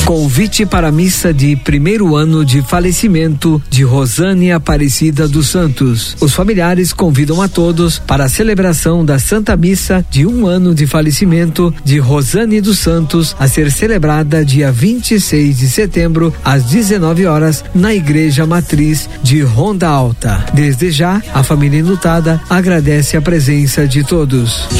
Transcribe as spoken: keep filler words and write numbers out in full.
Convite para a missa de primeiro ano de falecimento de Rosane Aparecida dos Santos. Os familiares convidam a todos para a celebração da Santa Missa de um ano de falecimento de Rosane dos Santos, a ser celebrada dia vinte e seis de setembro, às dezenove horas, na Igreja Matriz de Ronda Alta. Desde já, a família enlutada agradece a presença de todos.